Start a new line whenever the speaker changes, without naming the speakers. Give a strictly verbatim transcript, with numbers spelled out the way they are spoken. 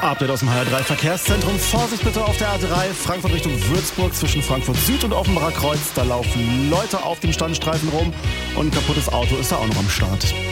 Update aus dem H R drei Verkehrszentrum. Vorsicht bitte auf der A drei, Frankfurt Richtung Würzburg zwischen Frankfurt Süd und Offenbarer Kreuz. Da laufen Leute auf dem Standstreifen rum und ein kaputtes Auto ist da auch noch am Start.